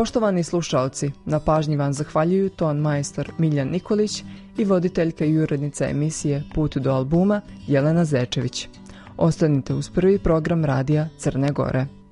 Poštovani slušalci, na pažnji vam zahvaljuju ton majstor Miljan Nikolić i voditeljka i urednica emisije Put do albuma Jelena Zečević. Ostanite uz prvi program radija Crne Gore.